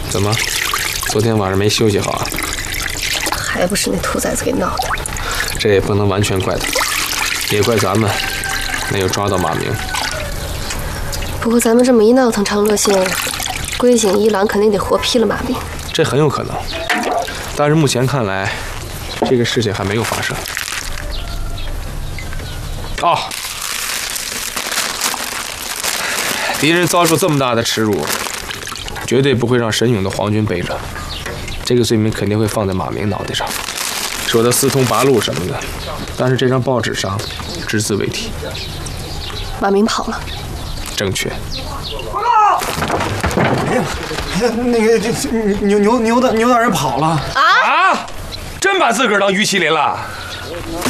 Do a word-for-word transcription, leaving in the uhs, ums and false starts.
怎么，昨天晚上没休息好啊？ 还不是那兔崽子给闹的。 这也不能完全怪他，也怪咱们没有抓到马明。 不过咱们这么一闹腾长乐县，龟井一郎肯定得活批了马明。 这很有可能，但是目前看来，这个事情还没有发生。哦，敌人遭受这么大的耻辱，绝对不会让神勇的皇军背着。这个罪名肯定会放在马明脑袋上，说他私通八路什么的。但是这张报纸上只字未提。 马明跑了。 正确。 报告！哎呀，那个这牛牛牛大牛大人跑了啊！真把自个儿当于麒麟了？